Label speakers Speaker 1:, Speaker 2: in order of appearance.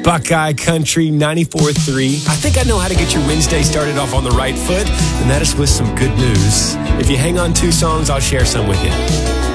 Speaker 1: Buckeye Country 94.3. I think I know how to get your Wednesday started off on the right foot, and that is with some good news. If you hang on 2 songs, I'll share some with you.